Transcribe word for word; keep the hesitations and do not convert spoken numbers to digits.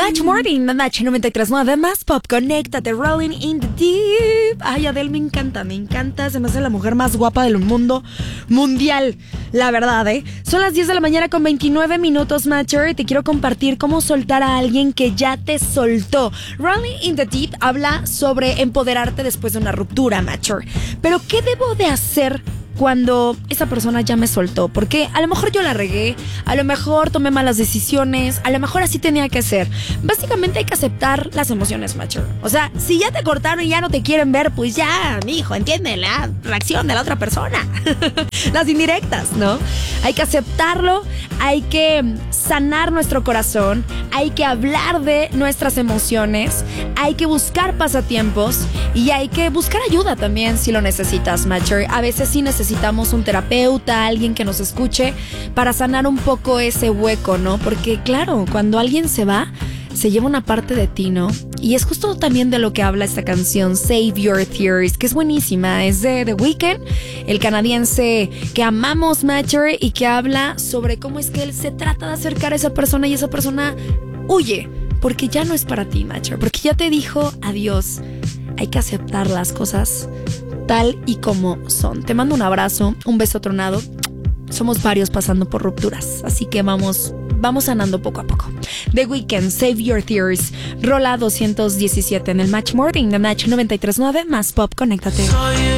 Match Morning, Match noventa y tres punto nueve, más pop, conéctate, rolling in the deep. Ay, Adele me encanta, me encanta, se me hace la mujer más guapa del mundo mundial, la verdad, ¿eh? Son las diez de la mañana con veintinueve minutos, Matcher, y te quiero compartir cómo soltar a alguien que ya te soltó. Rolling in the deep habla sobre empoderarte después de una ruptura, Matcher. Pero, ¿qué debo de hacer cuando esa persona ya me soltó? Porque a lo mejor yo la regué, a lo mejor tomé malas decisiones, a lo mejor así tenía que ser. Básicamente hay que aceptar las emociones, Matcher. O sea, si ya te cortaron y ya no te quieren ver, pues ya, mijo, entiende la reacción de la otra persona. Las indirectas, ¿no? Hay que aceptarlo, hay que sanar nuestro corazón, hay que hablar de nuestras emociones, hay que buscar pasatiempos y hay que buscar ayuda también si lo necesitas, Matcher. A veces sí necesitas Necesitamos un terapeuta, alguien que nos escuche para sanar un poco ese hueco, ¿no? Porque claro, cuando alguien se va, se lleva una parte de ti, ¿no? Y es justo también de lo que habla esta canción, Save Your Tears, que es buenísima. Es de The Weeknd, el canadiense que amamos, Matcher, y que habla sobre cómo es que él se trata de acercar a esa persona y esa persona huye, porque ya no es para ti, Matcher, porque ya te dijo adiós. Hay que aceptar las cosas tal y como son. Te mando un abrazo, un beso tronado. Somos varios pasando por rupturas, así que vamos, vamos sanando poco a poco. The Weeknd, Save Your Tears, rola doscientos diecisiete en el Match Morning de Match noventa y tres punto nueve, más pop, conéctate.